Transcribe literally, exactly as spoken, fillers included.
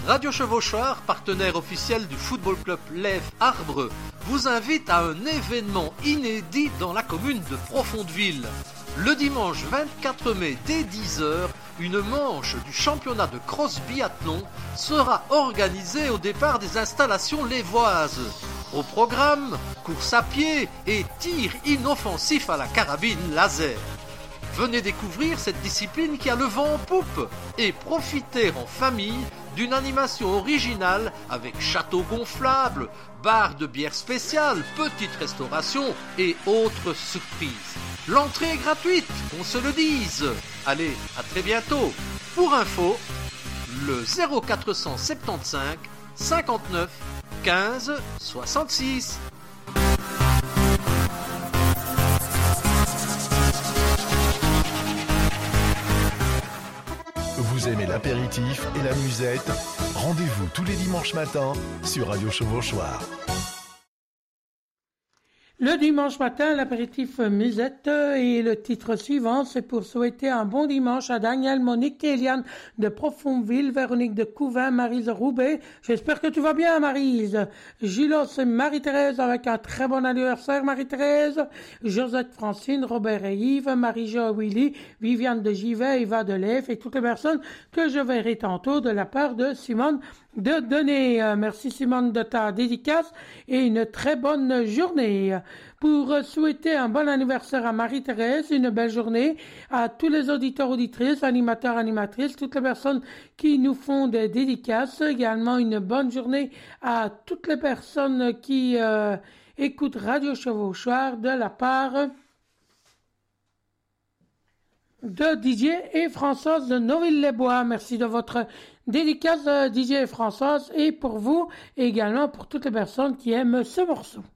Radio Chevauchoir, partenaire officiel du football club Lève Arbre, vous invite à un événement inédit dans la commune de Profondeville. Le dimanche vingt-quatre mai dès dix heures, une manche du championnat de cross biathlon sera organisée au départ des installations lévoises. Au programme, course à pied et tir inoffensif à la carabine laser. Venez découvrir cette discipline qui a le vent en poupe et profiter en famille d'une animation originale avec château gonflable, bar de bière spéciale, petite restauration et autres surprises. L'entrée est gratuite, qu'on se le dise. Allez, à très bientôt. Pour info, le zéro quatre cent soixante-quinze cinquante-neuf quinze soixante-six. Vous aimez l'apéritif et la musette? Rendez-vous tous les dimanches matins sur Radio Chevauchoir. Le dimanche matin, l'apéritif musette et le titre suivant, c'est pour souhaiter un bon dimanche à Daniel, Monique et Eliane de Profondeville, Véronique de Couvin, Maryse Roubaix. J'espère que tu vas bien, Maryse. Gilles et Marie-Thérèse avec un très bon anniversaire, Marie-Thérèse. Josette, Francine, Robert et Yves, Marie-Jo, Willy, Viviane de Givet, Eva de Lève et toutes les personnes que je verrai tantôt de la part de Simone de donner. Merci Simone de ta dédicace et une très bonne journée. Pour souhaiter un bon anniversaire à Marie-Thérèse, une belle journée à tous les auditeurs, auditrices, animateurs, animatrices, toutes les personnes qui nous font des dédicaces. Également une bonne journée à toutes les personnes qui euh, écoutent Radio Chevauchoir de la part de Didier et Françoise de Noville-les-Bois. Merci de votre dédicace, Didier et Françoise, et pour vous, et également pour toutes les personnes qui aiment ce morceau.